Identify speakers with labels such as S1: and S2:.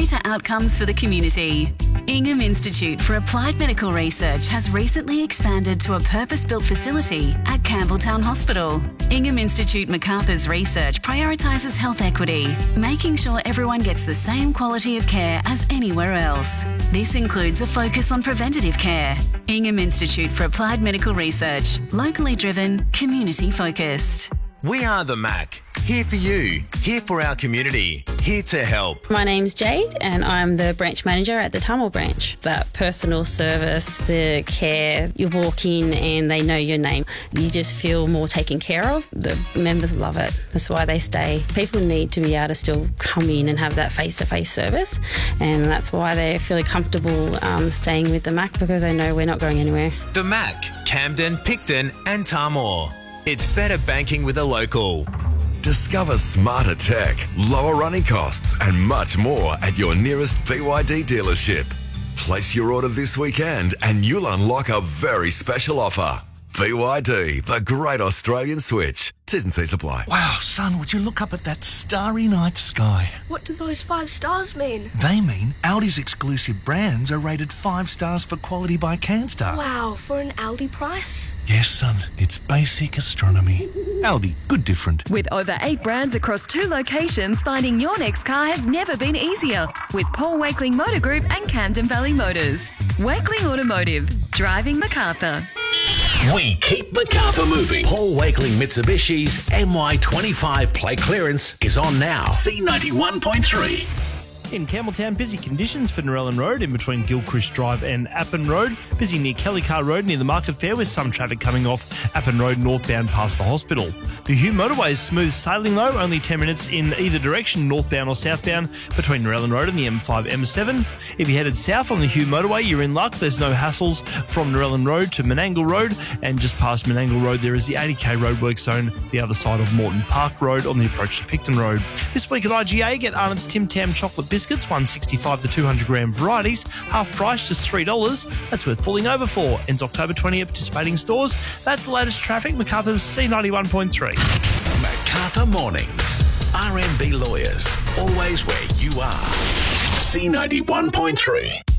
S1: greater outcomes for the community. Ingham Institute for Applied Medical Research has recently expanded to a purpose-built facility at Campbelltown Hospital. Ingham Institute Macarthur's research prioritises health equity, making sure everyone gets the same quality of care as anywhere else. This includes a focus on preventative care. Ingham Institute for Applied Medical Research, locally driven, community focused.
S2: We are the MAC. Here for you, here for our community, here to help.
S3: My name's Jade and I'm the branch manager at the Tamil branch. That personal service, the care, you walk in and they know your name. You just feel more taken care of. The members love it. That's why they stay. People need to be able to still come in and have that face-to-face service, and that's why they're feeling comfortable staying with the MAC, because they know we're not going anywhere.
S2: The MAC, Camden, Picton and Tamworth. It's better banking with a local.
S4: Discover smarter tech, lower running costs and much more at your nearest BYD dealership. Place your order this weekend and you'll unlock a very special offer. BYD, the great Australian switch. T's and C's apply.
S5: Wow, son, would you look up at that starry night sky?
S6: What do those 5 stars mean?
S5: They mean Aldi's exclusive brands are rated 5 stars for quality by Canstar.
S6: Wow, for an Aldi price?
S5: Yes, son, it's basic astronomy. Aldi, good different.
S7: With over 8 brands across 2 locations, finding your next car has never been easier. With Paul Wakeling Motor Group and Camden Valley Motors. Wakeling Automotive, driving Macarthur.
S8: We keep Macarthur moving. Paul Wakeling Mitsubishi's MY25 plate clearance is on now. C91.3.
S9: In Campbelltown, busy conditions for Narellan Road in between Gilchrist Drive and Appin Road. Busy near Kellycar Road near the Market Fair with some traffic coming off Appin Road northbound past the hospital. The Hume Motorway is smooth sailing though, only 10 minutes in either direction, northbound or southbound, between Narellan Road and the M5 M7. If you're headed south on the Hume Motorway, you're in luck. There's no hassles from Narellan Road to Menangle Road, and just past Menangle Road there is the 80k roadwork zone, the other side of Moreton Park Road on the approach to Picton Road. This week at IGA, get Arnott's Tim Tam chocolate biscuits, 165 to 200 gram varieties, half price, just $3. That's worth pulling over for. Ends October 20 at participating stores. That's the latest traffic. Macarthur's C91.3.
S8: Macarthur Mornings. RMB Lawyers. Always where you are. C91.3.